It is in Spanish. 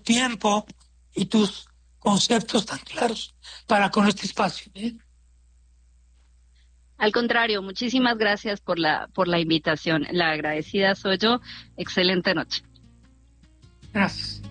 tiempo y tus conceptos tan claros para con este espacio. Al contrario, muchísimas gracias por la invitación. La agradecida soy yo. Excelente noche. Gracias.